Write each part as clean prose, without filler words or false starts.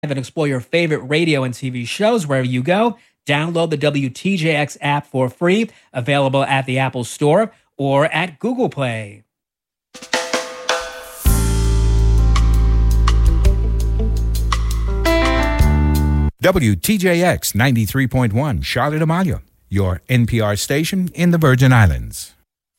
and explore your favorite radio and TV shows wherever you go. Download the WTJX app for free, available at the Apple Store or at Google Play. WTJX 93.1 Charlotte Amalia, your NPR station in the Virgin Islands.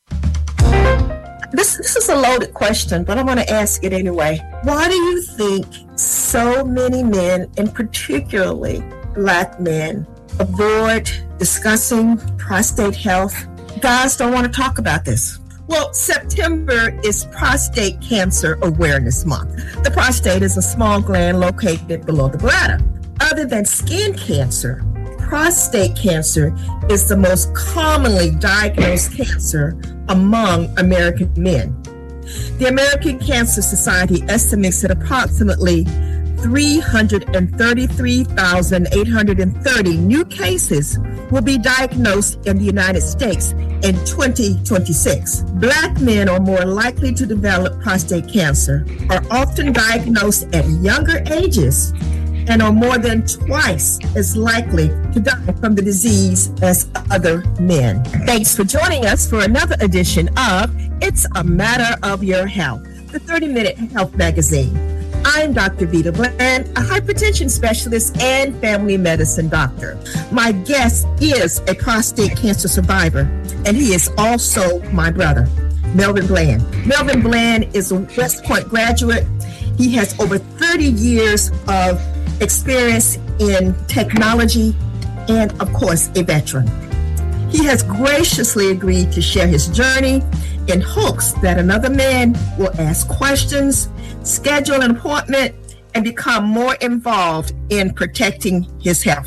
This is a loaded question, but I'm going to ask it anyway. Why do you think so many men, and particularly Black men, avoid discussing prostate health? Guys don't want to talk about this. Well, September is Prostate Cancer Awareness Month. The prostate is a small gland located below the bladder. Other than skin cancer, prostate cancer is the most commonly diagnosed cancer among American men. The American Cancer Society estimates that approximately 333,830 new cases will be diagnosed in the United States in 2026. Black men are more likely to develop prostate cancer, are often diagnosed at younger ages, and are more than twice as likely to die from the disease as other men. Thanks for joining us for another edition of It's a Matter of Your Health, the 30-minute health magazine. I'm Dr. Vita Bland, a hypertension specialist and family medicine doctor. My guest is a prostate cancer survivor, and he is also my brother, Melvin Bland. Melvin Bland is a West Point graduate. He has over 30 years of experience in technology and, of course, a veteran. He has graciously agreed to share his journey in hopes that another man will ask questions, schedule an appointment, and become more involved in protecting his health.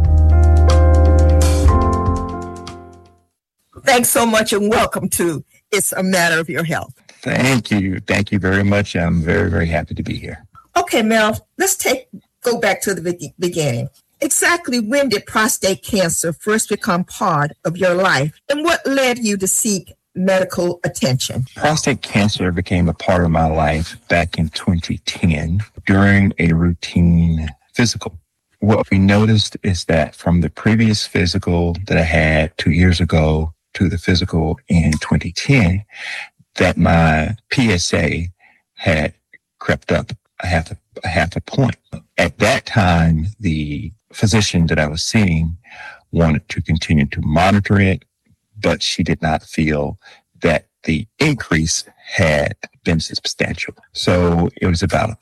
Thanks so much and welcome to It's a Matter of Your Health. Thank you. Thank you very much. I'm very, very happy to be here. Okay, Mel, let's go back to the beginning. Exactly when did prostate cancer first become part of your life, and what led you to seek medical attention? Prostate cancer became a part of my life back in 2010 during a routine physical. What we noticed is that from the previous physical that I had 2 years ago to the physical in 2010, that my PSA had crept up a half a point. At that time, the physician that I was seeing wanted to continue to monitor it, but she did not feel that the increase had been substantial. So it was about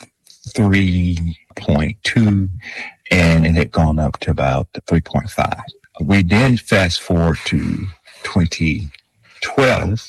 3.2, and it had gone up to about 3.5. We then fast forward to 2011,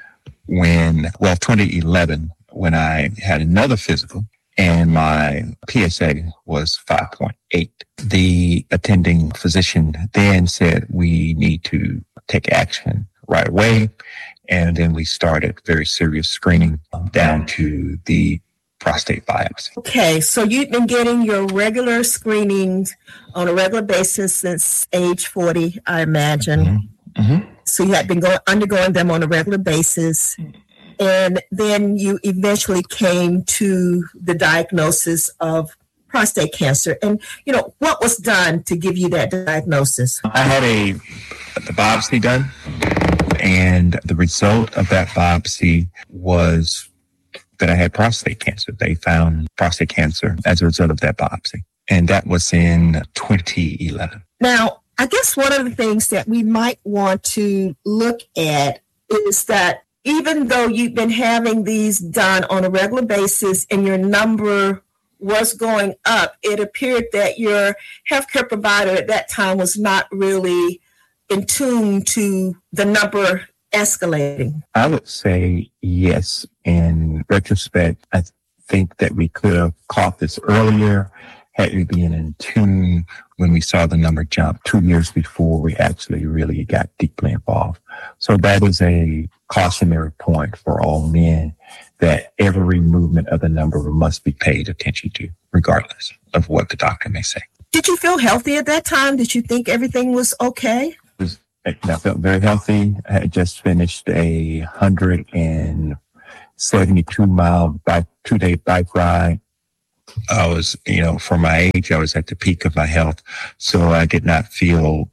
when I had another physical, and my PSA was 5.8. The attending physician then said we need to take action right away. And then we started very serious screening down to the prostate biopsy. Okay, so you've been getting your regular screenings on a regular basis since age 40, I imagine. Mm-hmm. So you had been undergoing them on a regular basis. And then you eventually came to the diagnosis of prostate cancer. And, what was done to give you that diagnosis? I had the biopsy done, and the result of that biopsy was that I had prostate cancer. They found prostate cancer as a result of that biopsy. And that was in 2011. Now, I guess one of the things that we might want to look at is that even though you've been having these done on a regular basis and your number was going up, it appeared that your healthcare provider at that time was not really in tune to the number escalating. I would say yes. In retrospect, I think that we could have caught this earlier had we been in tune when we saw the number jump 2 years before we actually really got deeply involved. So that is a cautionary point for all men, that every movement of the number must be paid attention to, regardless of what the doctor may say. Did you feel healthy at that time? Did you think everything was okay? I felt very healthy. I had just finished a 172-mile 2-day bike ride. I was, for my age, I was at the peak of my health. So I did not feel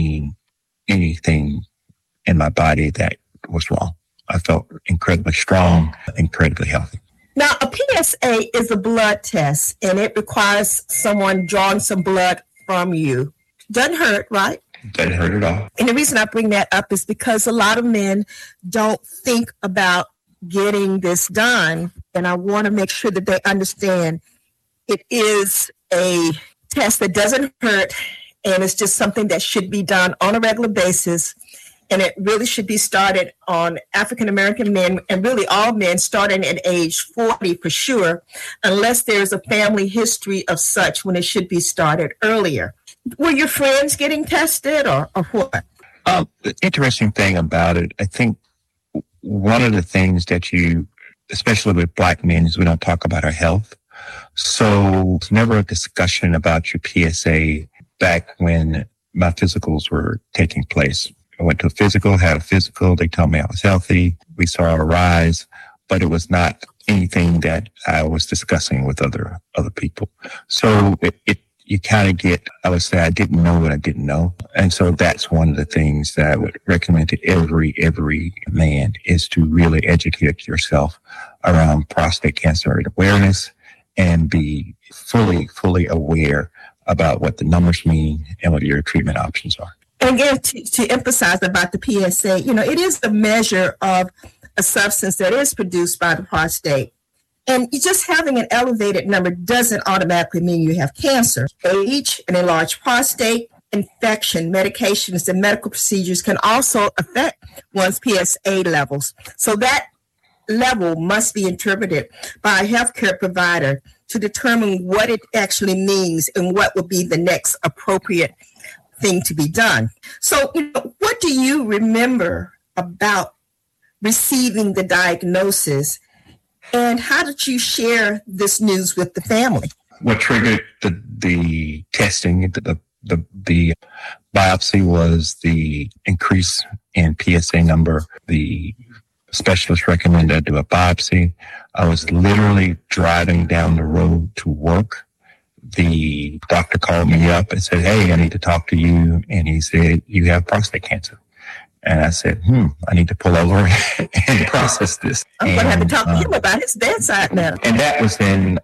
anything in my body that was wrong. I felt incredibly strong, incredibly healthy. Now, a PSA is a blood test, and it requires someone drawing some blood from you. Doesn't hurt, right? Doesn't hurt at all. And the reason I bring that up is because a lot of men don't think about getting this done, and I want to make sure that they understand it is a test that doesn't hurt, and it's just something that should be done on a regular basis. And it really should be started on African-American men, and really all men, starting at age 40 for sure, unless there's a family history of such, when it should be started earlier. Were your friends getting tested or what? The interesting thing about it, I think one of the things that especially with Black men, is we don't talk about our health. So it's never a discussion about your PSA back when my physicals were taking place. I went to a physical, had a physical. They told me I was healthy. We saw a rise, but it was not anything that I was discussing with other people. So you kind of get, I would say, I didn't know what I didn't know. And so that's one of the things that I would recommend to every man, is to really educate yourself around prostate cancer awareness and be fully aware about what the numbers mean and what your treatment options are. And again, to emphasize about the PSA, it is a measure of a substance that is produced by the prostate. And just having an elevated number doesn't automatically mean you have cancer. Age, an enlarged prostate, infection, medications, and medical procedures can also affect one's PSA levels. So that level must be interpreted by a healthcare provider to determine what it actually means and what will be the next appropriate thing to be done. So, what do you remember about receiving the diagnosis, and how did you share this news with the family? What triggered the testing, the biopsy, was the increase in PSA number. The specialist recommended I do a biopsy. I was literally driving down the road to work. The doctor called me up and said, "Hey, I need to talk to you." And he said, "You have prostate cancer." And I said, I need to pull over and process this. I'm going to have to talk to him about his bedside now. And that was in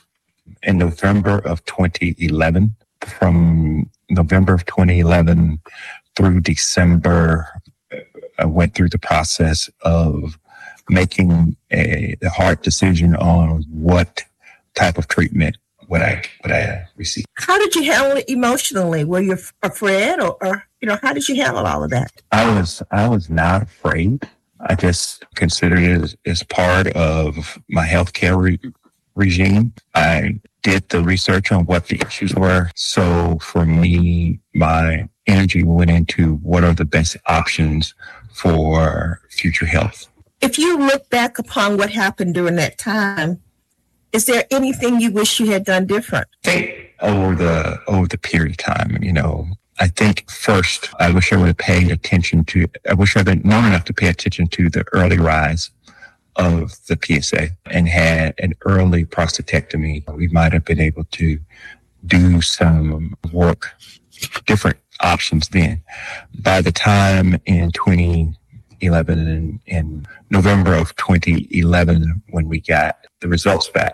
November of 2011. From November of 2011 through December, I went through the process of making a hard decision on what type of treatment would I receive. How did you handle it emotionally? Were you afraid, or how did you handle all of that? I was not afraid. I just considered it as part of my healthcare regime. I did the research on what the issues were. So for me, my energy went into what are the best options for future health. If you look back upon what happened during that time, is there anything you wish you had done different? I think over the period of time, I think first, I wish I would have paid attention to, I wish I'd been known enough to pay attention to the early rise of the PSA and had an early prostatectomy. We might have been able to do some work, different options then. By the time in 2011 and in November of 2011, when we got the results back,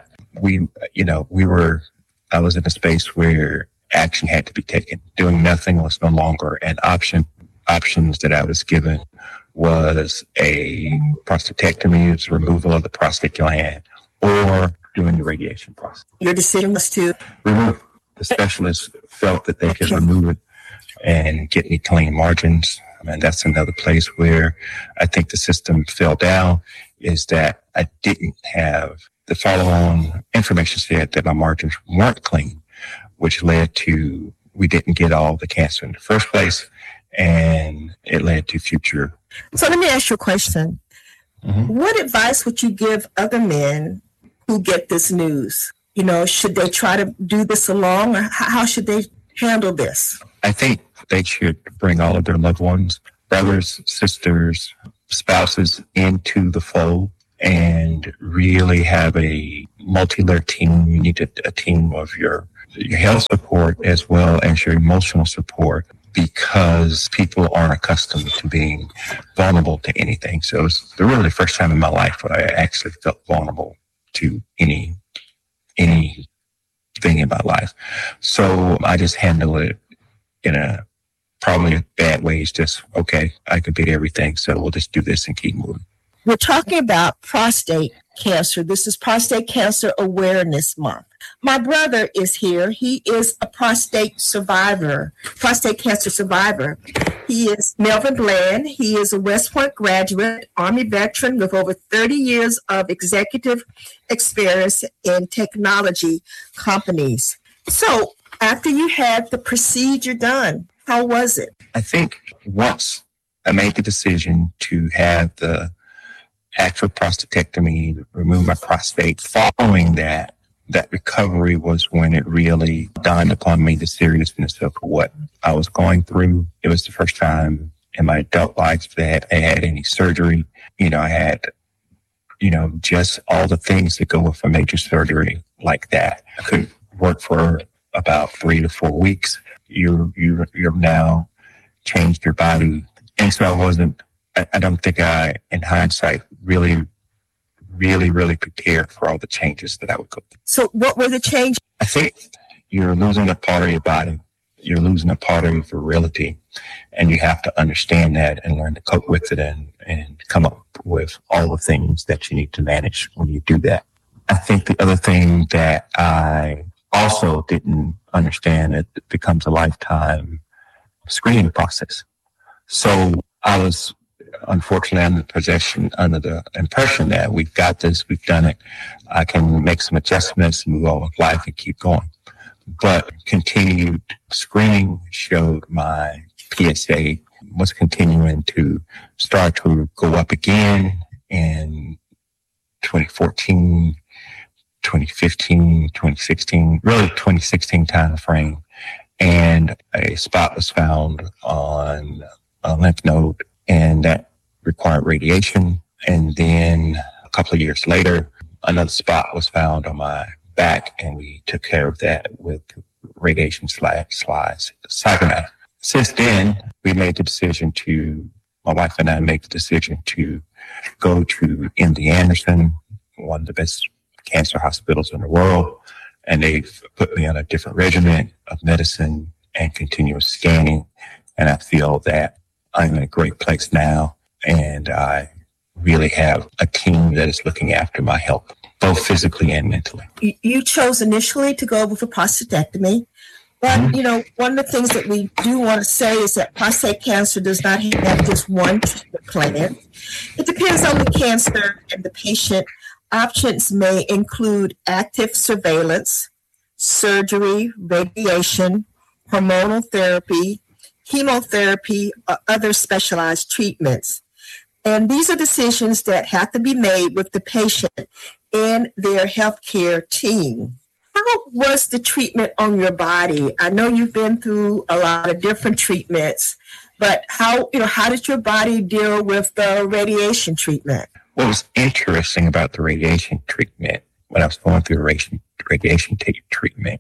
I was in a space where action had to be taken. Doing nothing was no longer an option. Options that I was given was a prostatectomy, was removal of the prostate gland, or doing the radiation process. Your decision was to remove. The specialist felt that they could remove it and get me clean margins. That's another place where I think the system fell down, is that I didn't have the follow-on information said that my margins weren't clean, which led to, we didn't get all the cancer in the first place, and it led to future. So let me ask you a question. Mm-hmm. What advice would you give other men who get this news? Should they try to do this alone, or how should they handle this? I think they should bring all of their loved ones, brothers, sisters, spouses into the fold and really have a multi-layer team. You need a team of your health support as well as your emotional support, because people aren't accustomed to being vulnerable to anything. So it's really the first time in my life where I actually felt vulnerable to anything in my life. So I just handle it in probably bad ways. Just, okay, I could beat everything, so we'll just do this and keep moving. We're talking about prostate cancer. This is Prostate Cancer Awareness Month. My brother is here. He is a prostate cancer survivor. He is Melvin Bland. He is a West Point graduate, Army veteran with over 30 years of executive experience in technology companies. So after you had the procedure done, how was it? I think once I made the decision to have the actual prostatectomy, remove my prostate, following that recovery was when it really dawned upon me the seriousness of what I was going through. It was the first time in my adult life that I had any surgery. I had, just all the things that go with a major surgery like that. I couldn't work for about 3 to 4 weeks. You're now changed your body. And so I don't think I, in hindsight, really prepared for all the changes that I would go through. So what were the changes? I think you're losing a part of your body. You're losing a part of your virility. And you have to understand that and learn to cope with it and come up with all the things that you need to manage when you do that. I think the other thing that I also didn't understand, it becomes a lifetime screening process. So I was unfortunately under the impression that we've got this, we've done it. I can make some adjustments and move on with life and keep going. But continued screening showed my PSA was continuing to start to go up again in 2014, 2015, 2016, really 2016 time frame. And a spot was found on a lymph node, and that required radiation. And then a couple of years later, another spot was found on my back, and we took care of that with radiation slides, cyberknife. Since then, my wife and I made the decision to go to MD Anderson, one of the best cancer hospitals in the world. And they've put me on a different regimen of medicine and continuous scanning. And I feel that I'm in a great place now. And I really have a team that is looking after my health, both physically and mentally. You chose initially to go with a prostatectomy. But, one of the things that we do want to say is that prostate cancer does not have just one treatment plan. It depends on the cancer and the patient. Options may include active surveillance, surgery, radiation, hormonal therapy, chemotherapy, or other specialized treatments. And these are decisions that have to be made with the patient and their healthcare team. How was the treatment on your body? I know you've been through a lot of different treatments, but how did your body deal with the radiation treatment? What was interesting about the radiation treatment, when I was going through radiation treatment,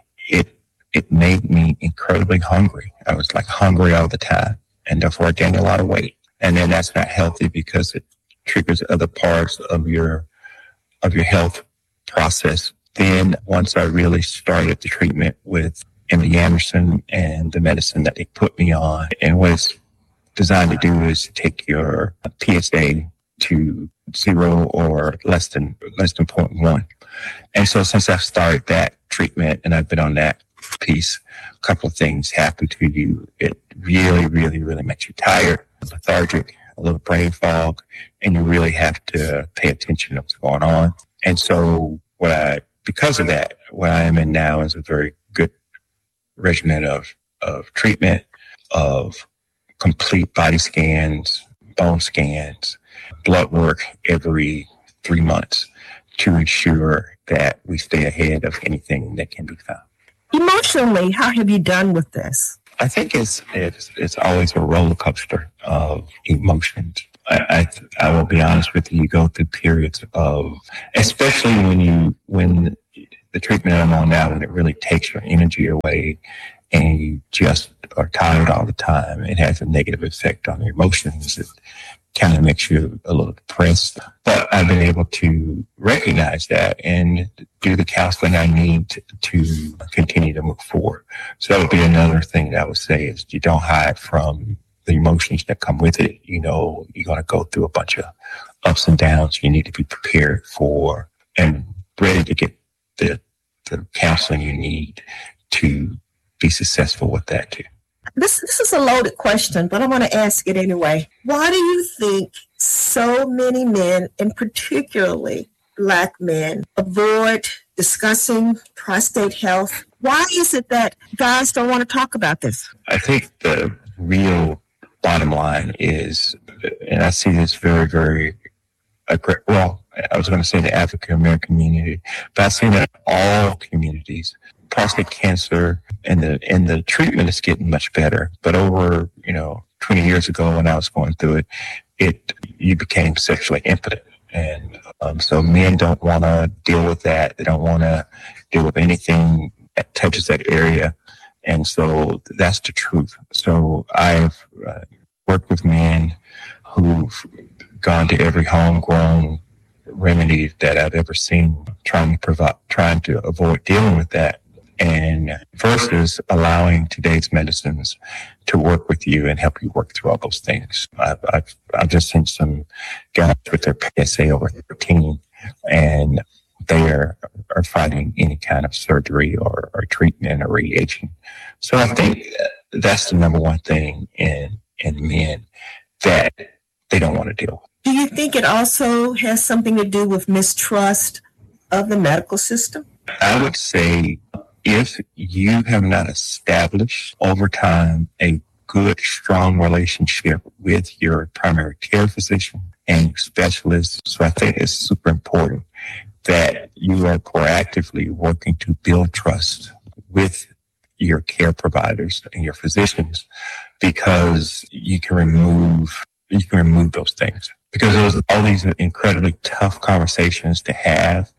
it made me incredibly hungry. I was hungry all the time, and therefore I gained a lot of weight. And then that's not healthy because it triggers other parts of your health process. Then once I really started the treatment with MD Anderson and the medicine that they put me on, and what it's designed to do is take your PSA to 0 or less than 0.1. And so since I've started that treatment and I've been on that piece, a couple of things happen to you. It really, really, really makes you tired, lethargic, a little brain fog, and you really have to pay attention to what's going on. And so because of that, what I am in now is a very good regimen of treatment, of complete body scans, bone scans, blood work every 3 months to ensure that we stay ahead of anything that can be found. Emotionally, how have you done with this? I think it's always a roller coaster of emotions. I will be honest with you. You go through periods of, especially when the treatment I'm on now, when it really takes your energy away, and you just are tired all the time. It has a negative effect on your emotions. It kind of makes you a little depressed. But I've been able to recognize that and do the counseling I need to continue to move forward. So that would be another thing that I would say is you don't hide from the emotions that come with it. You know, you're going to go through a bunch of ups and downs. You need to be prepared for and ready to get the counseling you need to be successful with that too. This is a loaded question, but I want to ask it anyway. Why do you think so many men, and particularly Black men, avoid discussing prostate health? Why is it that guys don't want to talk about this? I think the real bottom line is, and I see this very, very, well, I was going to say the African American community, but I see that in all communities. Prostate cancer and the treatment is getting much better. But over, 20 years ago when I was going through it, you became sexually impotent. And so men don't want to deal with that. They don't want to deal with anything that touches that area. And so that's the truth. So I've worked with men who've gone to every homegrown remedy that I've ever seen, trying to avoid dealing with that. And versus allowing today's medicines to work with you and help you work through all those things. I've just seen some guys with their PSA over 13, and they are fighting any kind of surgery or treatment or radiation. So I think that's the number one thing in men that they don't want to deal with. Do you think it also has something to do with mistrust of the medical system? I would say if you have not established over time a good, strong relationship with your primary care physician and specialist, so I think it's super important that you are proactively working to build trust with your care providers and your physicians, because you can remove those things. Because there's all these incredibly tough conversations to have.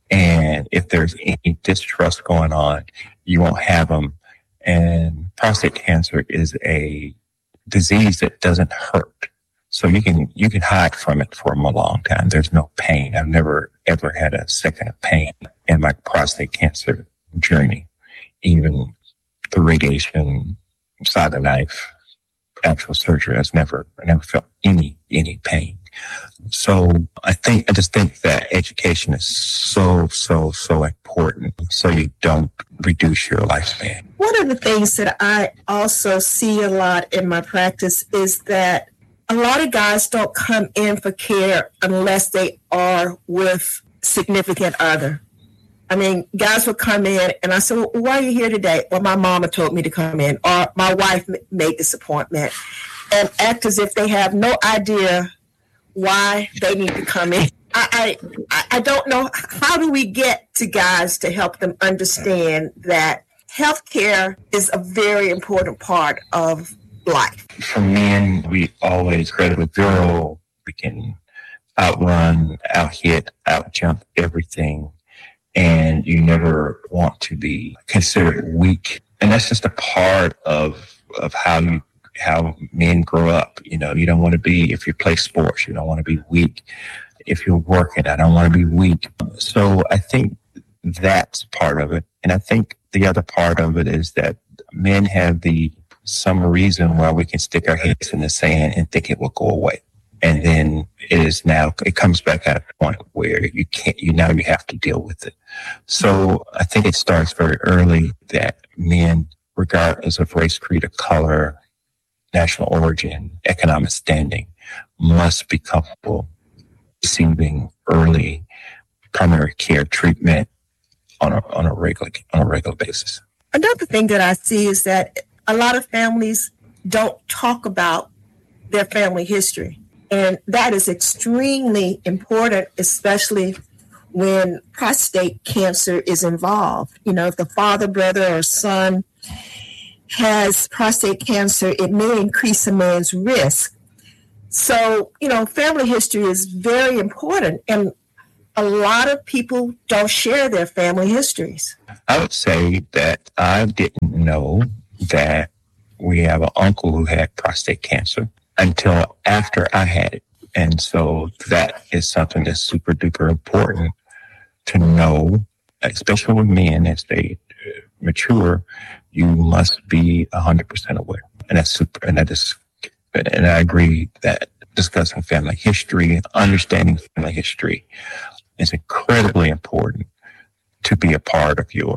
And if there's any distrust going on, you won't have them. And prostate cancer is a disease that doesn't hurt. So you can hide from it for a long time. There's no pain. I've never, ever had a second of pain in my prostate cancer journey. Even the radiation, side of the knife, actual surgery, I never felt any pain. So I just think that education is so important, so you don't reduce your lifespan. One of the things that I also see a lot in my practice is that a lot of guys don't come in for care unless they are with significant other. I mean, guys will come in and I say, well, why are you here today? Well, my mama told me to come in, or my wife made this appointment, and act as if they have no idea why they need to come in. I don't know, how do we get to guys to help them understand that healthcare is a very important part of life? For men, we always credit with virile. We can outrun, out-hit, out-jump everything. And you never want to be considered weak. And that's just a part of how men grow up. You don't want to be, if you play sports, you don't want to be weak. If you're working, I don't want to be weak. So I think that's part of it. And I think the other part of it is that men have some reason why we can stick our heads in the sand and think it will go away. And then it comes back at a point where you have to deal with it. So I think it starts very early that men, regardless of race, creed, or color, national origin, economic standing, must be comfortable receiving early primary care treatment on a regular basis. Another thing that I see is that a lot of families don't talk about their family history. And that is extremely important, especially when prostate cancer is involved. If the father, brother, or son has prostate cancer, it may increase a man's risk So, family history is very important, and a lot of people don't share their family histories. I would say that I didn't know that we have an uncle who had prostate cancer until after I had it. And so that is something that's super duper important to know, especially with men as they mature. You must be 100% aware. And that's super, and I agree that discussing family history, understanding family history is incredibly important to be a part of your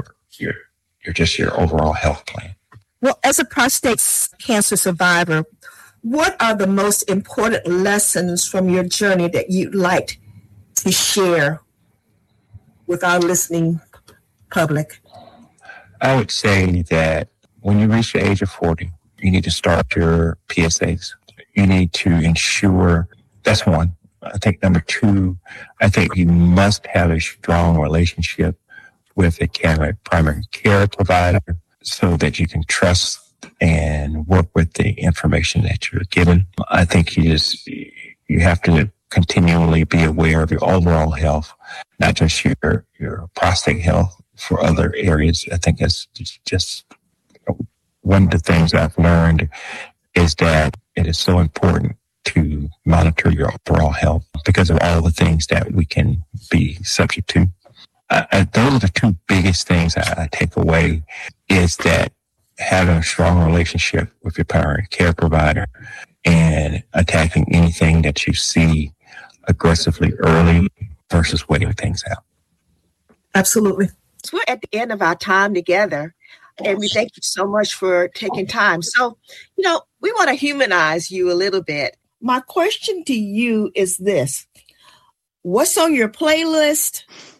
overall health plan. Well, as a prostate cancer survivor, what are the most important lessons from your journey that you'd like to share with our listening public? I would say that when you reach the age of 40, you need to start your PSAs. You need to ensure, that's one. I think number two, I think you must have a strong relationship with a primary care provider so that you can trust and work with the information that you're given. I think you have to continually be aware of your overall health, not just your prostate health for other areas. I think that's just one of the things I've learned is that it is so important to monitor your overall health because of all the things that we can be subject to. Those are the two biggest things I take away is that having a strong relationship with your primary care provider and attacking anything that you see aggressively early versus waiting things out. Absolutely. We're at the end of our time together, and we thank you so much for taking time. So, we want to humanize you a little bit. My question to you is this. What's on your playlist?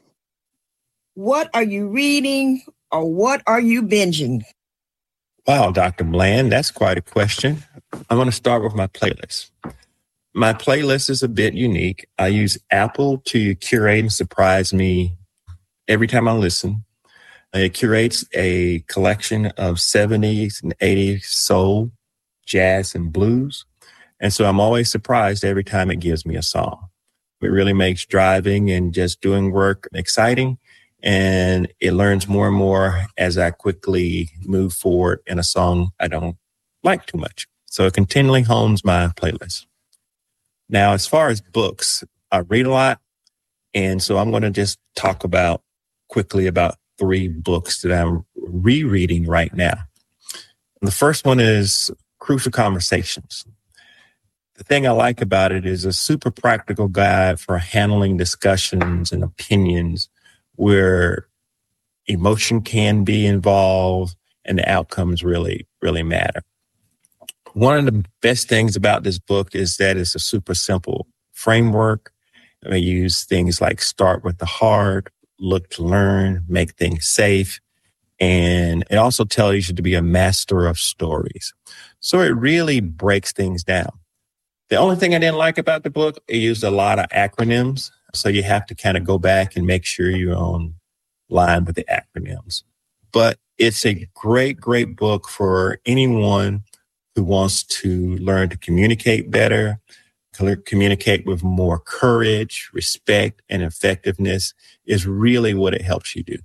What are you reading, or what are you binging? Wow, Dr. Bland, that's quite a question. I'm going to start with my playlist. My playlist is a bit unique. I use Apple to curate and surprise me every time I listen. It curates a collection of 70s and 80s soul, jazz, and blues. And so I'm always surprised every time it gives me a song. It really makes driving and just doing work exciting. And it learns more and more as I quickly move forward in a song I don't like too much. So it continually hones my playlist. Now, as far as books, I read a lot. And so I'm going to just talk quickly about 3 books that I'm rereading right now. And the first one is Crucial Conversations. The thing I like about it is a super practical guide for handling discussions and opinions where emotion can be involved and the outcomes really, really matter. One of the best things about this book is that it's a super simple framework. I use things like start with the heart, look to learn, make things safe. And it also tells you to be a master of stories. So it really breaks things down. The only thing I didn't like about the book, it used a lot of acronyms. So you have to kind of go back and make sure you're on line with the acronyms. But it's a great, great book for anyone who wants to learn to communicate better, communicate with more courage, respect, and effectiveness is really what it helps you do.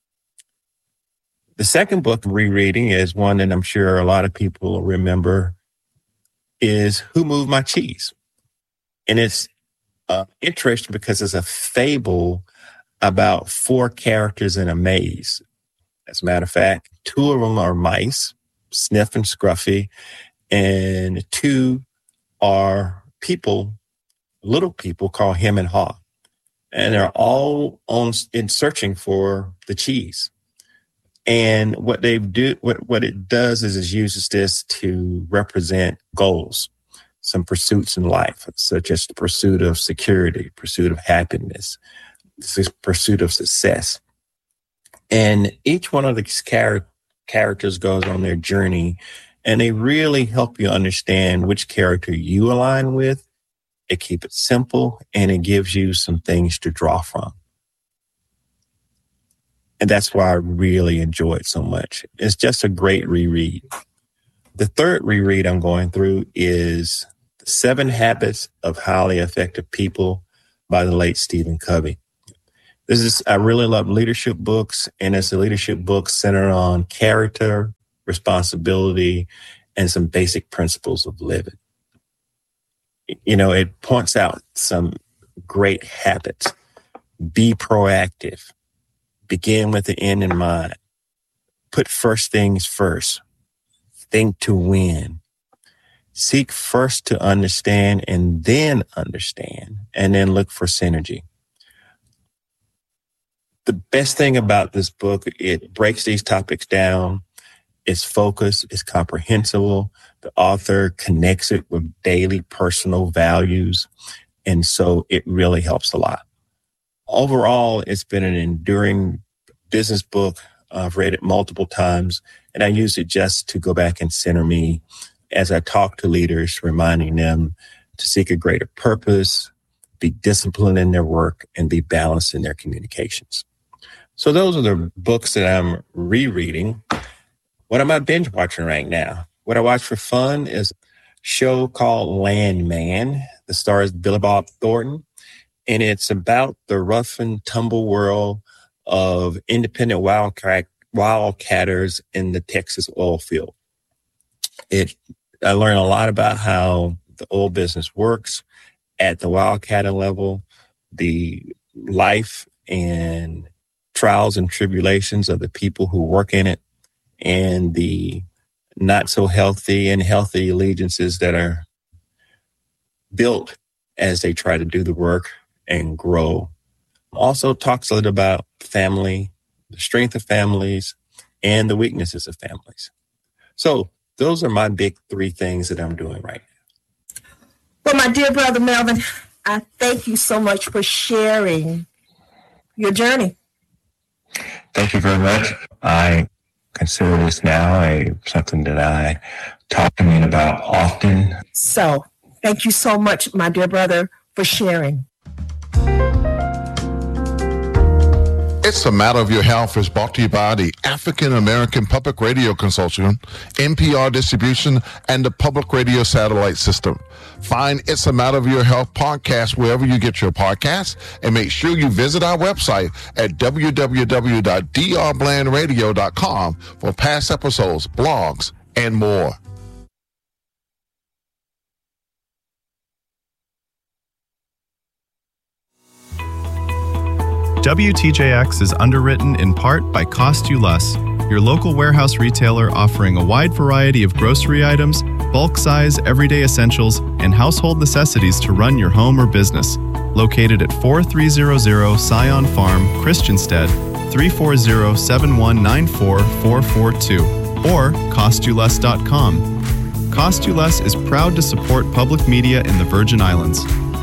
The second book I'm rereading is one that I'm sure a lot of people remember is Who Moved My Cheese? And it's interesting because it's a fable about 4 characters in a maze. As a matter of fact, 2 of them are mice, Sniff and Scruffy, and 2 are people, little people called Hem and Haw. And they're all in searching for the cheese. And what it does is it uses this to represent goals, some pursuits in life, such as the pursuit of security, pursuit of happiness, pursuit of success. And each one of these characters goes on their journey, and they really help you understand which character you align with. It keeps it simple, and it gives you some things to draw from. And that's why I really enjoy it so much. It's just a great reread. The third reread I'm going through is The 7 Habits of Highly Effective People by the late Stephen Covey. I really love leadership books, and it's a leadership book centered on character, responsibility, and some basic principles of living. It points out some great habits. Be proactive. Begin with the end in mind. Put first things first. Think to win. Seek first to understand and then look for synergy. The best thing about this book, it breaks these topics down. It's focused, it's comprehensible. The author connects it with daily personal values. And so it really helps a lot. Overall, it's been an enduring business book. I've read it multiple times, and I use it just to go back and center me as I talk to leaders, reminding them to seek a greater purpose, be disciplined in their work, and be balanced in their communications. So those are the books that I'm rereading. What am I binge watching right now? What I watch for fun is a show called Landman. The star is Billy Bob Thornton, and it's about the rough and tumble world of independent wildcatters in the Texas oil field. I learned a lot about how the oil business works at the wildcatter level, the life and trials and tribulations of the people who work in it, and the not so healthy and healthy allegiances that are built as they try to do the work and grow. Also talks a little about family, the strength of families, and the weaknesses of families. So those are my big 3 things that I'm doing right now. Well, my dear brother Melvin, I thank you so much for sharing your journey. Thank you very much. I consider this now something that I talk to men about often. So thank you so much, my dear brother, for sharing. It's a Matter of Your Health is brought to you by the African American Public Radio Consortium, NPR Distribution, and the Public Radio Satellite System. Find It's a Matter of Your Health podcast wherever you get your podcasts, and make sure you visit our website at www.drblandradio.com for past episodes, blogs, and more. WTJX is underwritten in part by Cost You Less, your local warehouse retailer offering a wide variety of grocery items, bulk size, everyday essentials, and household necessities to run your home or business. Located at 4300 Scion Farm, Christiansted, 340-7194442, or CostYouLess.com. Cost You Less is proud to support public media in the Virgin Islands.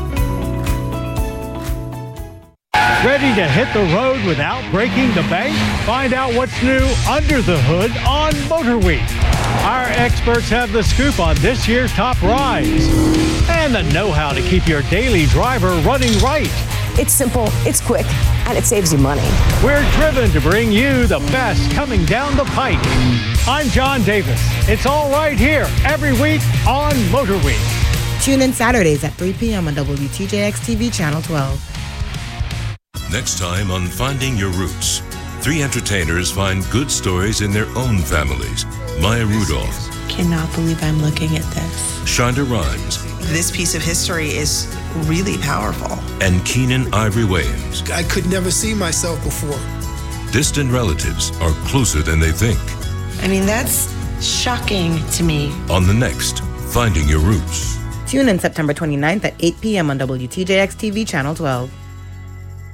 Ready to hit the road without breaking the bank? Find out what's new under the hood on Motor Week. Our experts have the scoop on this year's top rides and the know-how to keep your daily driver running right. It's simple, it's quick, and it saves you money. We're driven to bring you the best coming down the pike. I'm John Davis. It's all right here every week on Motor Week. Tune in Saturdays at 3 p.m. on WTJX TV Channel 12. Next time on Finding Your Roots, 3 entertainers find good stories in their own families. Maya Rudolph. Cannot believe I'm looking at this. Shonda Rhimes. This piece of history is really powerful. And Keenan Ivory Wayans. I could never see myself before. Distant relatives are closer than they think. I mean, that's shocking to me. On the next Finding Your Roots. Tune in September 29th at 8 p.m. on WTJX TV Channel 12.